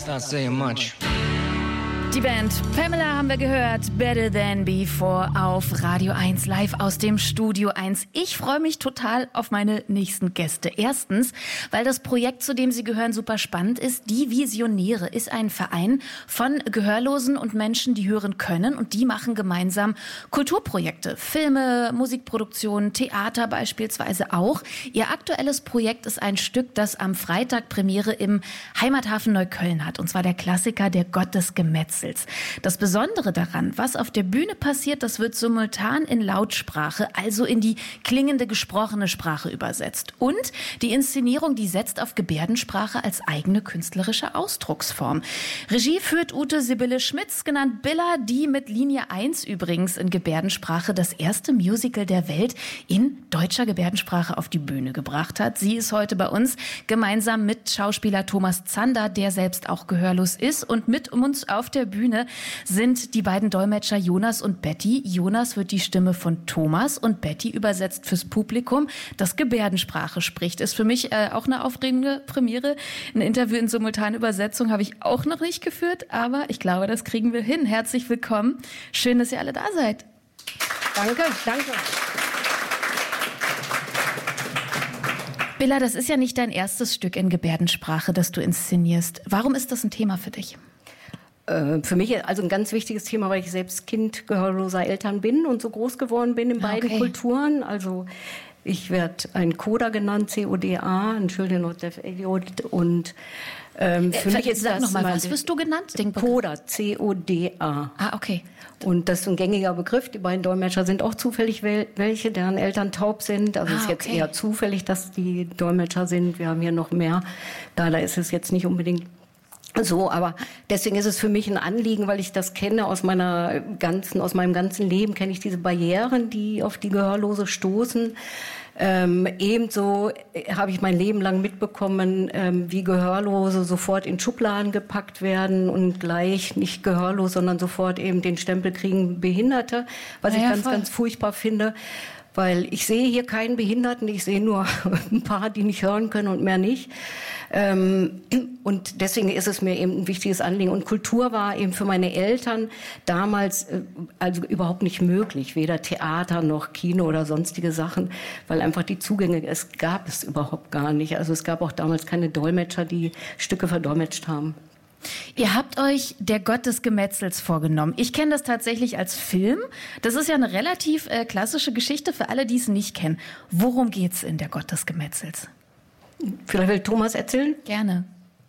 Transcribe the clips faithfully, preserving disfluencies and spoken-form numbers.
not saying much. Die Band Pamela haben wir gehört, Better Than Before auf Radio eins live aus dem Studio eins. Ich freue mich total auf meine nächsten Gäste. Erstens, weil das Projekt, zu dem sie gehören, super spannend ist. Die Visionäre ist ein Verein von Gehörlosen und Menschen, die hören können, und die machen gemeinsam Kulturprojekte. Filme, Musikproduktionen, Theater beispielsweise auch. Ihr aktuelles Projekt ist ein Stück, das am Freitag Premiere im Heimathafen Neukölln hat, und zwar der Klassiker Der Gott des Gemetzels. Das Besondere daran, was auf der Bühne passiert, das wird simultan in Lautsprache, also in die klingende gesprochene Sprache übersetzt. Und die Inszenierung, die setzt auf Gebärdensprache als eigene künstlerische Ausdrucksform. Regie führt Ute Sibylle Schmitz, genannt Billa, die mit Linie eins übrigens in Gebärdensprache das erste Musical der Welt in deutscher Gebärdensprache auf die Bühne gebracht hat. Sie ist heute bei uns gemeinsam mit Schauspieler Thomas Zander, der selbst auch gehörlos ist, und mit uns auf der Bühne sind die beiden Dolmetscher Jonas und Betty. Jonas wird die Stimme von Thomas und Betty übersetzt fürs Publikum, das Gebärdensprache spricht. Ist für mich äh, auch eine aufregende Premiere. Ein Interview in Simultanübersetzung habe ich auch noch nicht geführt, aber ich glaube, das kriegen wir hin. Herzlich willkommen. Schön, dass ihr alle da seid. Danke, danke. Billa, das ist ja nicht dein erstes Stück in Gebärdensprache, das du inszenierst. Warum ist das ein Thema für dich? Für mich also ein ganz wichtiges Thema, weil ich selbst Kind gehörloser Eltern bin und so groß geworden bin in beiden okay. Kulturen. Also ich werde ein Coda genannt, C O D A, ein Children of Deaf Idiot. Und ähm, für äh, mich ist sag das noch mal, was wirst du genannt? Den Coda, C O D A. Ah, okay. Und das ist ein gängiger Begriff. Die beiden Dolmetscher sind auch zufällig welche, deren Eltern taub sind. Also es ah, ist jetzt okay. eher zufällig, dass die Dolmetscher sind. Wir haben hier noch mehr. Da, da ist es jetzt nicht unbedingt so, aber deswegen ist es für mich ein Anliegen, weil ich das kenne aus meiner ganzen, aus meinem ganzen Leben, kenne ich diese Barrieren, die auf die Gehörlose stoßen. Ähm, ebenso habe ich mein Leben lang mitbekommen, ähm, wie Gehörlose sofort in Schubladen gepackt werden und gleich nicht gehörlos, sondern sofort eben den Stempel kriegen Behinderte, was ja, ich ganz, voll. ganz furchtbar finde. Weil ich sehe hier keinen Behinderten, ich sehe nur ein paar, die nicht hören können und mehr nicht. Ähm, und deswegen ist es mir eben ein wichtiges Anliegen. Und Kultur war eben für meine Eltern damals äh, also überhaupt nicht möglich, weder Theater noch Kino oder sonstige Sachen, weil einfach die Zugänge, es gab es überhaupt gar nicht. Also es gab auch damals keine Dolmetscher, die Stücke verdolmetscht haben. Ihr habt euch Der Gott des Gemetzels vorgenommen. Ich kenne das tatsächlich als Film. Das ist ja eine relativ äh, klassische Geschichte für alle, die es nicht kennen. Worum geht's in Der Gott des Gemetzels? Vielleicht will Thomas erzählen? Gerne.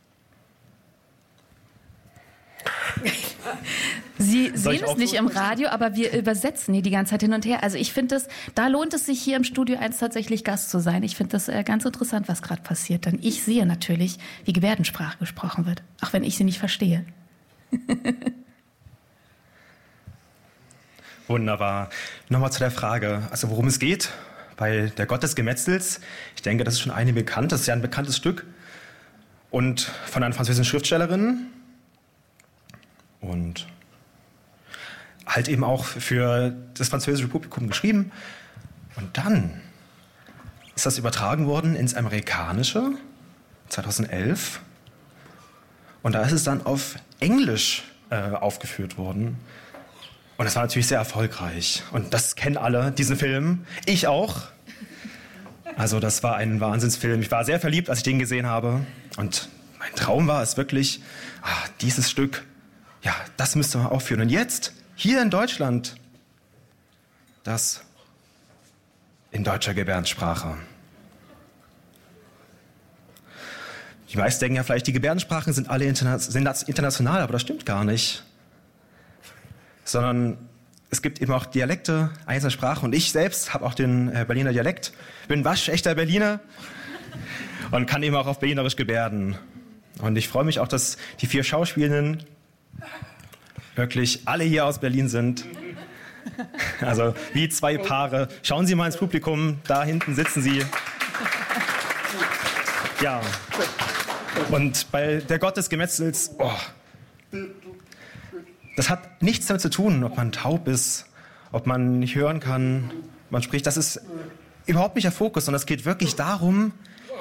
Sie sehen es nicht im Radio, aber wir übersetzen hier die ganze Zeit hin und her. Also ich finde das, da lohnt es sich hier im Studio eins tatsächlich Gast zu sein. Ich finde das äh, ganz interessant, was gerade passiert. Denn ich sehe natürlich, wie Gebärdensprache gesprochen wird, auch wenn ich sie nicht verstehe. Wunderbar. Nochmal zu der Frage, also worum es geht bei Der Gott des Gemetzels. Ich denke, das ist schon einigen bekannt. Das ist ja ein bekanntes Stück und von einer französischen Schriftstellerin. Und halt eben auch für das französische Publikum geschrieben. Und dann ist das übertragen worden ins Amerikanische, zweitausendelf. Und da ist es dann auf Englisch äh, aufgeführt worden. Und das war natürlich sehr erfolgreich. Und das kennen alle, diesen Film. Ich auch. Also das war ein Wahnsinnsfilm. Ich war sehr verliebt, als ich den gesehen habe. Und mein Traum war es wirklich, ah, dieses Stück, ja, das müsste man aufführen. Und jetzt, hier in Deutschland, das in deutscher Gebärdensprache. Die meisten denken ja vielleicht, die Gebärdensprachen sind alle interna- sind international, aber das stimmt gar nicht. Sondern es gibt eben auch Dialekte, einzelne Sprachen. Und ich selbst habe auch den äh, Berliner Dialekt, bin waschechter Berliner und kann eben auch auf Berlinerisch gebärden. Und ich freue mich auch, dass die vier Schauspielenden wirklich alle hier aus Berlin sind. Also wie zwei Paare. Schauen Sie mal ins Publikum, da hinten sitzen sie. Ja. Und bei Der Gott des Gemetzels, oh, das hat nichts damit zu tun, ob man taub ist, ob man nicht hören kann, man spricht. Das ist überhaupt nicht der Fokus, sondern es geht wirklich darum,